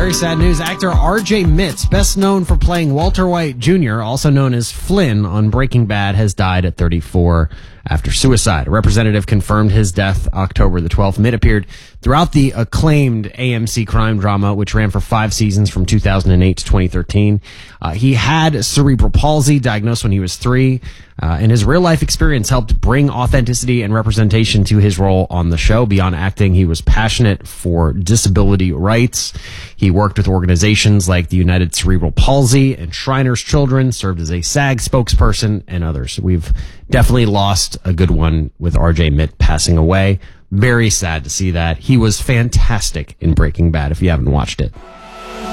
Very sad news. Actor R.J. Mitz, best known for playing Walter White Jr., also known as Flynn on Breaking Bad, has died at 34 after suicide. A representative confirmed his death October the 12th. Mitt appeared throughout the acclaimed AMC crime drama, which ran for 5 seasons from 2008 to 2013. He had cerebral palsy, diagnosed when he was 3, and his real-life experience helped bring authenticity and representation to his role on the show. Beyond acting, he was passionate for disability rights. He worked with organizations like the United Cerebral Palsy and Shriners Children, served as a SAG spokesperson, and others. We've definitely lost a good one with R.J. Mitt passing away. Very sad to see that. He was fantastic in Breaking Bad, if you haven't watched it.